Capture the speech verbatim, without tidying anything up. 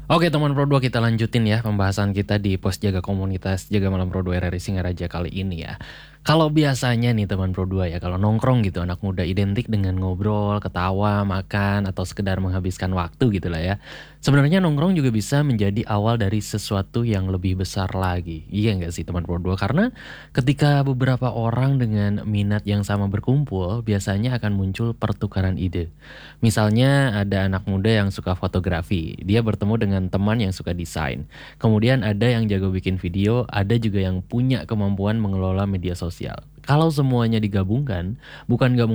Oke teman Pro dua, kita lanjutin ya pembahasan kita di pos jaga komunitas Jaga Malam Pro dua R R I Singaraja kali ini ya. Kalau biasanya nih teman Pro dua ya, kalau nongkrong gitu anak muda identik dengan ngobrol, ketawa, makan, atau sekedar menghabiskan waktu gitu lah ya. Sebenarnya nongkrong juga bisa menjadi awal dari sesuatu yang lebih besar lagi. Iya nggak sih teman Pro dua? Karena ketika beberapa orang dengan minat yang sama berkumpul, biasanya akan muncul pertukaran ide. Misalnya ada anak muda yang suka fotografi, dia bertemu dengan teman yang suka desain. Kemudian ada yang jago bikin video, ada juga yang punya kemampuan mengelola media sosial. Kalau semuanya digabungkan, bukan gak